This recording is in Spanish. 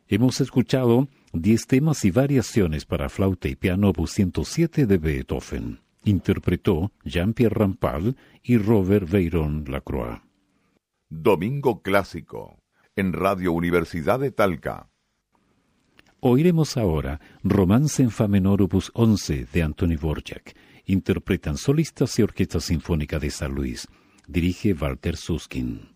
Hemos escuchado 10 temas y variaciones para flauta y piano opus 107 de Beethoven. Interpretó Jean-Pierre Rampal y Robert Veyron-Lacroix. Domingo Clásico, en Radio Universidad de Talca. Oiremos ahora Romance en Fa menor opus 11 de Anthony Dvorak. Interpretan solistas y Orquesta Sinfónica de San Luis. Dirige Walter Susskind.